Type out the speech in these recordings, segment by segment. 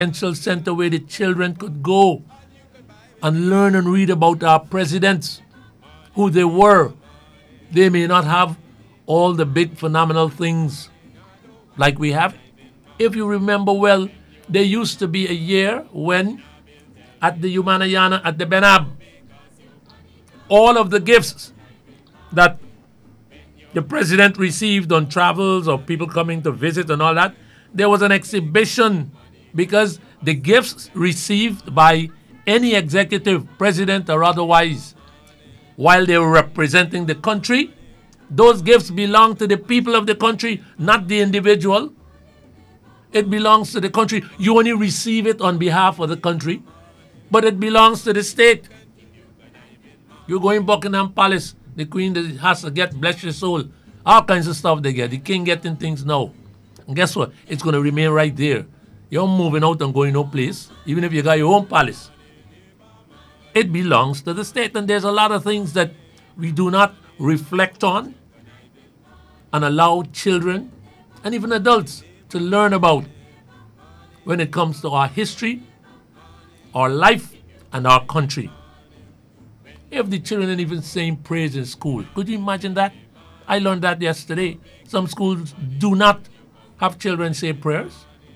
Presidential Center where the children could go and learn and read about our presidents, who they were. They may not have all the big phenomenal things like we have. If you remember well, there used to be a year when at the Humanayana, at the Benab, all of the gifts that the president received on travels or people coming to visit and all that, there was an exhibition because the gifts received by any executive, president or otherwise, while they were representing the country, those gifts belong to the people of the country, not the individual. It belongs to the country. You only receive it on behalf of the country, but it belongs to the state. You go in Buckingham Palace, the Queen has to get, bless your soul, all kinds of stuff they get. The King getting things now. And guess what? It's going to remain right there. You're moving out and going no place, even if you got your own palace. It belongs to the state. And there's a lot of things that we do not reflect on and allow children and even adults to learn about when it comes to our history, our life, and our country. If the children ain't even saying praise in school, could you imagine that? I learned that yesterday. Some schools do not have children say prayers.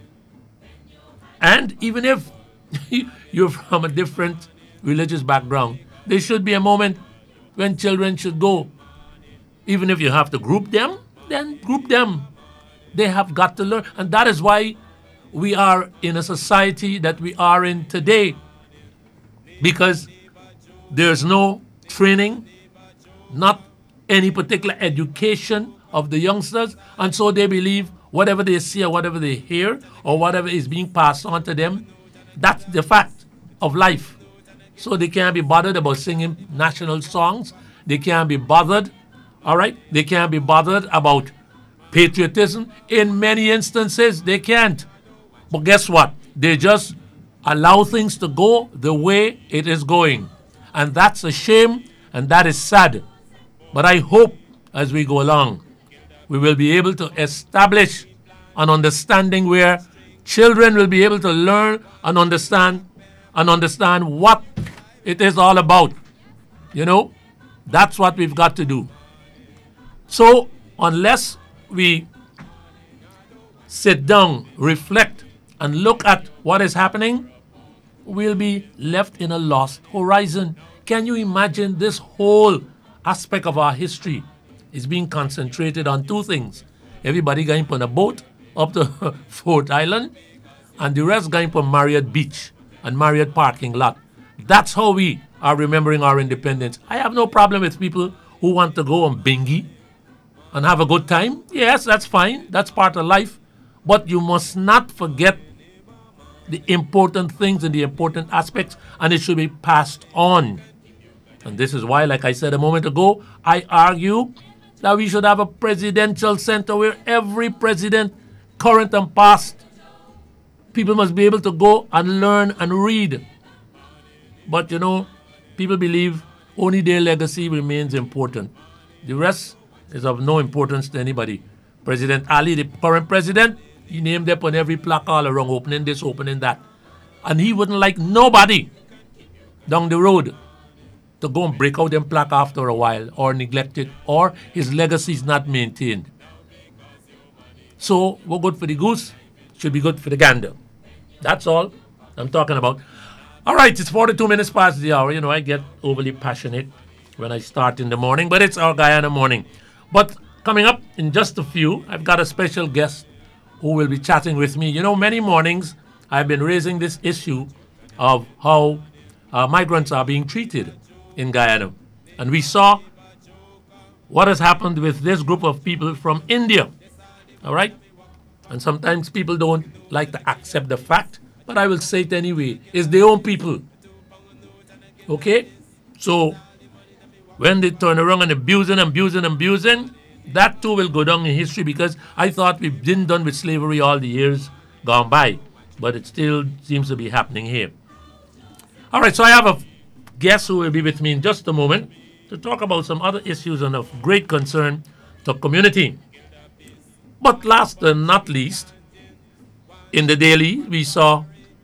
And even if you're from a different religious background, there should be a moment when children should go. Even if you have to group them, then group them. They have got to learn. And that is why we are in a society that we are in today. Because there's no training, not any particular education of the youngsters. And so they believe whatever they see or whatever they hear or whatever is being passed on to them, that's the fact of life. So they can't be bothered about singing national songs. They can't be bothered, all right? They can't be bothered about patriotism. In many instances, they can't. But guess what? They just allow things to go the way it is going. And that's a shame, and that is sad. But I hope as we go along, we will be able to establish an understanding where children will be able to learn and understand what it is all about. You know, that's what we've got to do. So unless we sit down, reflect, and look at what is happening, we'll be left in a lost horizon. Can you imagine this whole aspect of our history is being concentrated on two things? Everybody going on a boat up to Fort Island, and the rest going from Marriott Beach and Marriott parking lot. That's how we are remembering our independence. I have no problem with people who want to go on bingy and have a good time. Yes, that's fine. That's part of life. But you must not forget the important things and the important aspects, and it should be passed on. And this is why, like I said a moment ago, I argue that we should have a presidential center where every president, current and past, people must be able to go and learn and read. But you know, people believe only their legacy remains important. The rest is of no importance to anybody. President Ali, the current president, he named up on every plaque all around, opening this, opening that. And he wouldn't like nobody down the road to go and break out them plaque after a while or neglect it, or his legacy is not maintained. So we're good for the goose, should be good for the gander. That's all I'm talking about. All right, it's 42 minutes past the hour. You know, I get overly passionate when I start in the morning, but it's our Guyana morning. But coming up in just a few, I've got a special guest who will be chatting with me. You know, many mornings I've been raising this issue of how migrants are being treated in Guyana. And we saw what has happened with this group of people from India. All right? And sometimes people don't like to accept the fact, but I will say it anyway. It's their own people. Okay? So when they turn around and abusing, that too will go down in history, because I thought we've been done with slavery all the years gone by, but it still seems to be happening here. All right, so I have a guest who will be with me in just a moment to talk about some other issues and of great concern to community. But last and not least, in the daily, we saw